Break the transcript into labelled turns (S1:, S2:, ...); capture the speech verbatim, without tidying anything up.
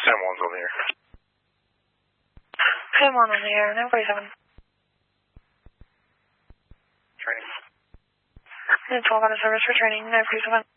S1: Sam one's on the air.
S2: Sam one on the air, nine forty-seven.
S1: Training.
S2: twelve out of service for training, nine forty-seven.